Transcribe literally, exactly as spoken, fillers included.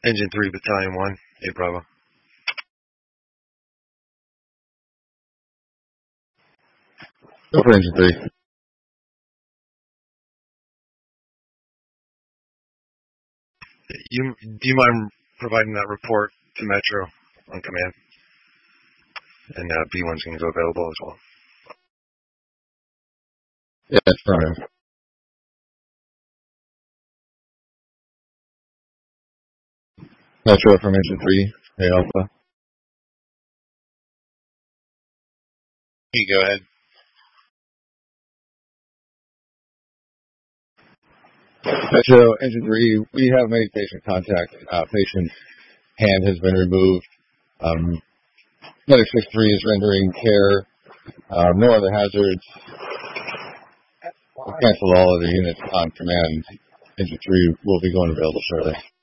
Engine three, Battalion one, eight Bravo. Go for Engine three. You, do you mind providing that report to Metro on command? And uh, B one's going to go available as well. Yeah, that's fine. Metro from Engine three, hey Alpha. You go ahead. Metro, Engine three, we have made patient contact. Uh, patient's hand has been removed. Um, Medic six three is rendering care. Uh, no other hazards. We'll cancel all other units on command. Engine three will be going available shortly.